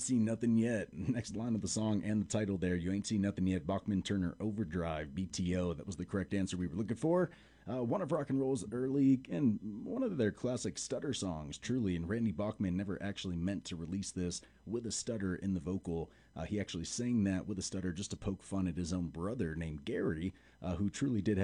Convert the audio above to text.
ain't seen nothing yet. Next line of the song and the title there. You ain't seen nothing yet. Bachman Turner Overdrive, BTO. That was the correct answer we were looking for. One of rock and roll's early and one of their classic stutter songs, truly. And Randy Bachman never actually meant to release this with a stutter in the vocal. He actually sang that with a stutter just to poke fun at his own brother named Gary, who truly did